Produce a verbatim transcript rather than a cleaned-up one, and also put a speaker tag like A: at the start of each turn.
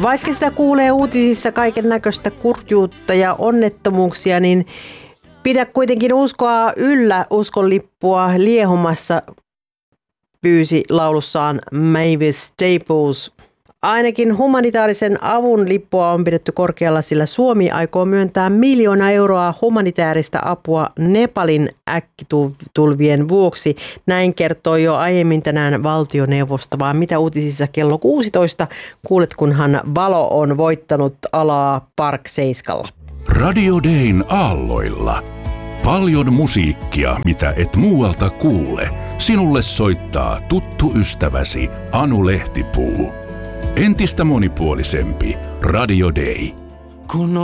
A: Vaikka sitä kuulee uutisissa kaiken näköistä kurjuutta ja onnettomuuksia, niin pidä kuitenkin uskoa yllä uskonlippua liehumassa, pyysi laulussaan Mavis Staples. Ainakin humanitaarisen avun lippua on pidetty korkealla, sillä Suomi aikoo myöntää miljoona euroa humanitaarista apua Nepalin äkkitulvien vuoksi. Näin kertoi jo aiemmin tänään valtioneuvosto, vaan mitä uutisissa kello kuusitoista kuulet, kunhan valo on voittanut alaa Park Seiskalla.
B: Radio Dayn aalloilla. Paljon musiikkia, mitä et muualta kuule. Sinulle soittaa tuttu ystäväsi Anu Lehtipuu. Entistä monipuolisempi Radio Day.